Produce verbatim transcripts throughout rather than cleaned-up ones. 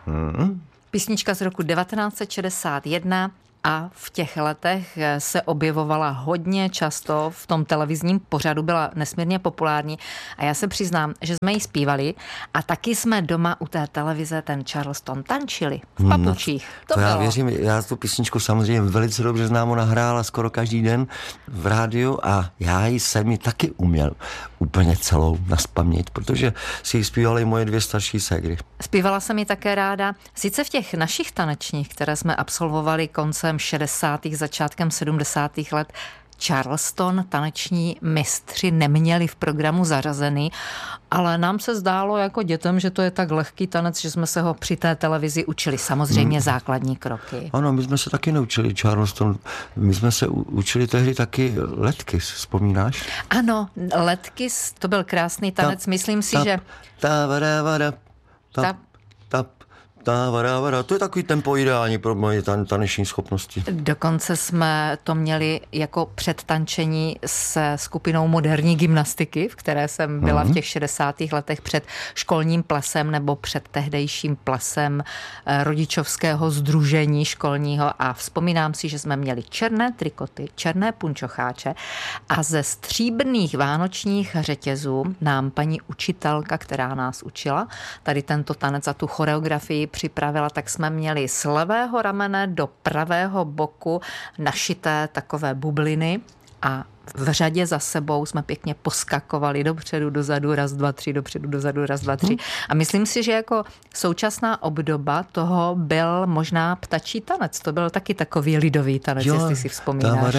Mm-hmm. Písnička z roku devatenáct set šedesát jedna a v těch letech se objevovala hodně často v tom televizním pořadu, byla nesmírně populární a já se přiznám, že jsme ji zpívali a taky jsme doma u té televize ten Charleston tančili v papučích. No, to, to já věřím, já tu písničku samozřejmě velice dobře znám, ona hrála skoro každý den v rádiu a já ji jsem ji taky uměl úplně celou nazpaměť, protože si ji zpívaly moje dvě starší ségry. Zpívala jsem ji také ráda, sice v těch našich tanečních, které jsme absolvovali koncem šedesátých začátkem sedmdesátých let, Charleston taneční mistři neměli v programu zařazený, ale nám se zdálo jako dětem, že to je tak lehký tanec, že jsme se ho při té televizi učili. Samozřejmě hmm. základní kroky. Ano, my jsme se taky naučili Charleston. My jsme se učili tehdy taky Letkys, vzpomínáš? Ano, Letkys, to byl krásný tanec. Ta, Myslím si, ta, že... Ta, vada, vada, ta, ta, ta, ta, vada, vada. To je takový tempo ideální pro moje tan, taneční schopnosti. Dokonce jsme to měli jako předtančení se skupinou moderní gymnastiky, v které jsem byla mm. v těch šedesátých letech před školním plesem nebo před tehdejším plesem rodičovského sdružení školního a vzpomínám si, že jsme měli černé trikoty, černé punčocháče a ze stříbrných vánočních řetězů nám paní učitelka, která nás učila, tady tento tanec a tu choreografii připravila, tak jsme měli z levého ramene do pravého boku našité takové bubliny a v řadě za sebou jsme pěkně poskakovali dopředu, dozadu, raz, dva, tři, dopředu, dozadu, raz, dva, tři. A myslím si, že jako současná obdoba toho byl možná ptačí tanec. To byl taky takový lidový tanec, jo, jestli si vzpomínáš.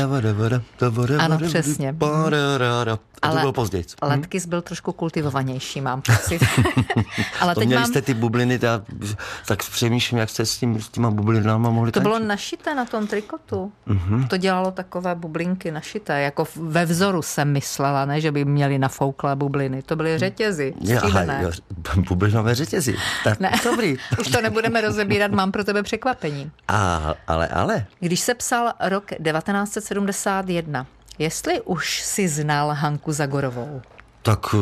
Ano, přesně. A to bylo později. Letkys byl trošku kultivovanější, mám pocit. Ale to teď měli mám... jste ty bubliny, ta, tak přemýšlím, jak jste s, tím, s těma bublinama mohli To tančit. bylo našité na tom trikotu. Uh-huh. To dělalo takové bublinky našité, jako ve vzoru jsem myslela, ne, že by měli nafouklé bubliny. To byly řetězy. Aha, jo, bublinové řetězy. Tak, ne, dobrý. Už to nebudeme rozebírat, mám pro tebe překvapení. A, ale, ale. Když se psal rok devatenáct set sedmdesát jedna, jestli už si znal Hanku Zagorovou? Tak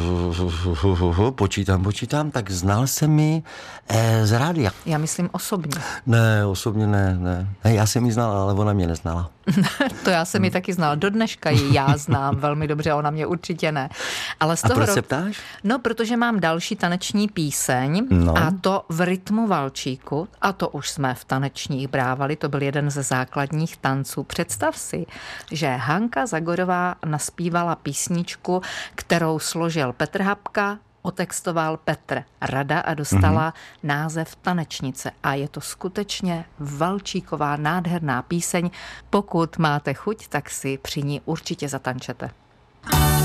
uh, uh, uh, uh, počítám, počítám, tak znal jsem ji eh, z rádia. Já myslím osobně. Ne, osobně ne, ne. ne já jsem ji znala, ale ona mě neznala. To já jsem ji taky znala. Do dneška ji já znám velmi dobře, ona mě určitě ne. Ale z a toho proč rok... se ptáš? No, protože mám další taneční píseň no. a to v rytmu valčíku a to už jsme v tanečních brávali, to byl jeden ze základních tanců. Představ si, že Hanka Zagorová naspívala písničku, kterou složil Petr Habka, otextoval Petr Rada a dostala mm-hmm. název Tanečnice. A je to skutečně valčíková nádherná píseň. Pokud máte chuť, tak si při ní určitě zatančete.